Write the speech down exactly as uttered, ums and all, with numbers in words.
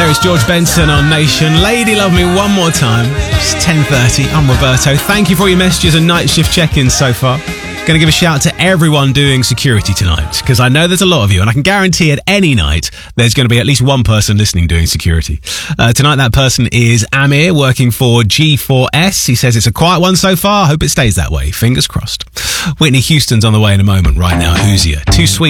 there, it's George Benson on Nation. Lady Love Me one more time. It's ten thirty. I'm Roberto. Thank you for all your messages and night shift check-ins so far. Going to give a shout to everyone doing security tonight, because I know there's a lot of you, and I can guarantee at any night there's going to be at least one person listening doing security. Uh, tonight that person is Amir, working for G four S. He says it's a quiet one so far. Hope it stays that way. Fingers crossed. Whitney Houston's on the way in a moment right now. Who's here? Too Sweet.